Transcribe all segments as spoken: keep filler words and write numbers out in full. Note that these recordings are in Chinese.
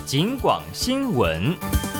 警广新闻。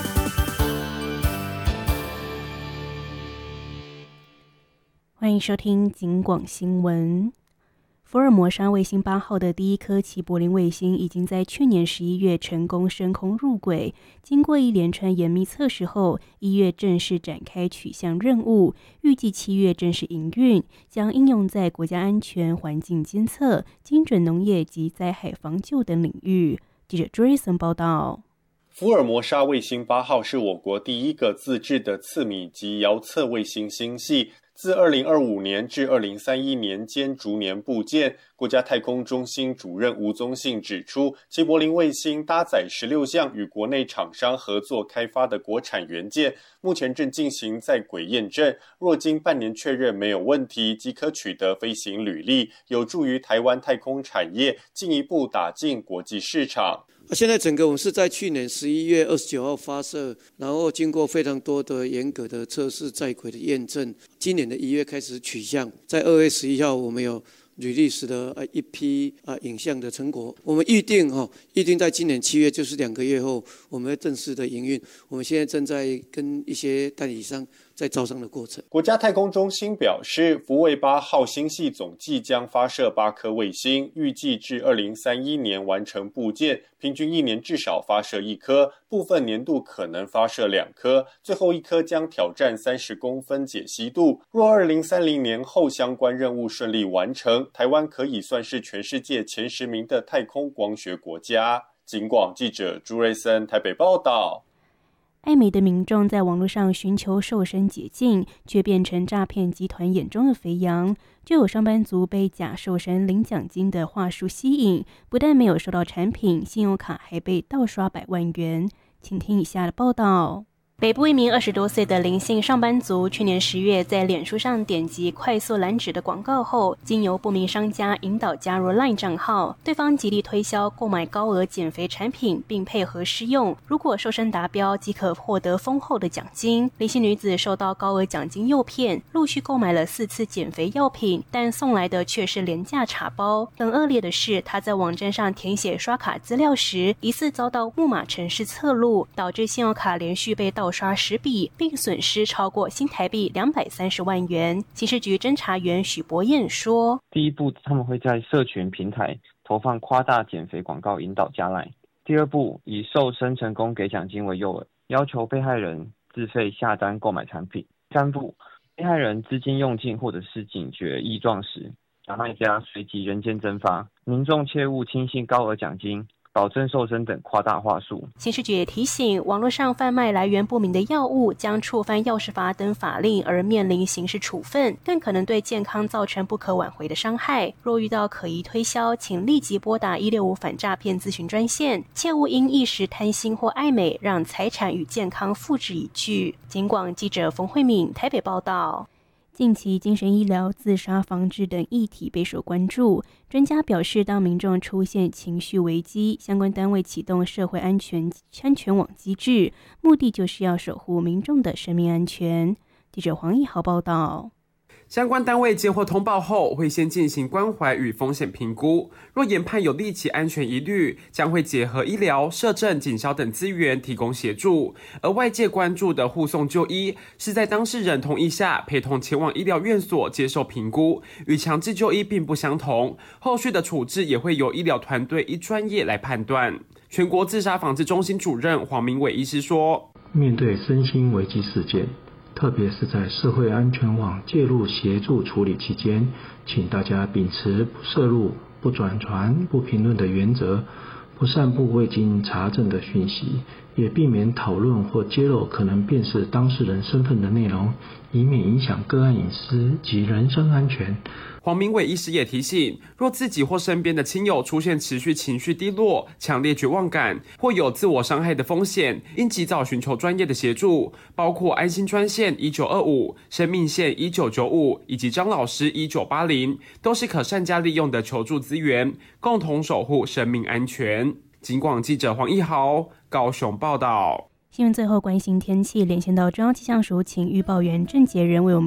欢迎收听警广新闻。福尔摩沙卫星八号的第一颗齐柏林卫星已经在去年十一月成功升空入轨，经过一连串严密测试后，一月正式展开取向任务，预计七月正式营运，将应用在国家安全、环境监测、精准农业及灾害防救等领域。记者 Jason 报道。 福尔摩沙卫星八号是我国第一个自制的次米级遥测卫星星系，自二零二五年至二零三一年间逐年部件。国家太空中心主任吴宗信指出，齐柏林卫星搭载十六项与国内厂商合作开发的国产元件，目前正进行在轨验证，若经半年确认没有问题，即可取得飞行履历，有助于台湾太空产业进一步打进国际市场。 现在整个我们是在去年十一月二十九号发射，然后经过非常多的严格的测试在轨的验证，今年的一月开始取向，在二月十一号我们有release 的一批啊影像的成果，我们预定哈，预定在今年七月，就是两个月后，我们会正式的营运。我们现在正在跟一些代理商在招商的过程。 国家太空中心表示，福卫八号星系总计将发射八颗卫星，预计至二零三一年完成部件，平均一年至少发射一颗，部分年度可能发射两颗，最后一颗将挑战三十公分解析度。若二零三零年后相关任务顺利完成，台湾可以算是全世界前十名的太空光学国家。警广记者朱瑞森台北报道。 爱美的民众在网络上寻求瘦身捷径，却变成诈骗集团眼中的肥羊。就有上班族被假瘦身领奖金的话术吸引，不但没有收到产品，信用卡还被盗刷百万元。请听以下的报道。北部一名二十多岁的林姓上班族，去年十月在脸书上点击快速燃脂的广告后，经由不明商家引导加入 LINE 账号，对方极力推销购买高额减肥产品，并配合试用，如果瘦身达标，即可获得丰厚的奖金。林姓女子受到高额奖金诱骗，陆续购买了四次减肥药品，但送来的却是廉价茶包。更恶劣的是，她在网站上填写刷卡资料时，疑似遭到木马程式侧录，导致信用卡连续被盗刷十笔，并损失超过新台币两百三十万元。刑事局侦查员许博彦说， 第一步他们会在社群平台投放夸大减肥广告引导加赖。第二步以瘦身成功给奖金为诱饵，要求被害人自费下单购买产品。三步，被害人资金用尽或者是警觉异状时，假卖家随即人间蒸发，民众切勿轻信高额奖金、保证瘦身等夸大话术。 刑事局也提醒，网络上贩卖来源不明的药物将触犯药事法等法令而面临刑事处分，更可能对健康造成不可挽回的伤害。若遇到可疑推销，请立即拨打一六五反诈骗咨询专线，切勿因一时贪心或爱美，让财产与健康付之一炬。警广记者冯慧敏台北报道。近期精神医疗、自杀防治等议题备受关注。专家表示，当民众出现情绪危机，相关单位启动社会安全安全网机制，目的就是要守护民众的生命安全。记者黄义豪报道。 相关单位接获通报后，会先进行关怀与风险评估，若研判有立起安全疑虑，将会结合医疗、社政、警消等资源提供协助。而外界关注的护送就医，是在当事人同意下陪同前往医疗院所接受评估，与强制就医并不相同。后续的处置也会由医疗团队依专业来判断。全国自杀防治中心主任黄明伟医师说， 面对身心危机事件，特别是在社会安全网介入协助处理期间，请大家秉持不涉入、不转传、不评论的原则，不散布未经查证的讯息，也避免讨论或揭露可能辨识当事人身份的内容，以免影响个案隐私及人身安全。 黄明伟医师也提醒，若自己或身边的亲友出现持续情绪低落、强烈绝望感，或有自我伤害的风险，应及早寻求专业的协助，包括安心专线一九二五、生命线一九九五以及张老师一九八零，都是可善加利用的求助资源，共同守护生命安全。警广记者黄义豪高雄报道。 新闻最后关心天气，连线到中央气象署，请预报员郑杰仁为我们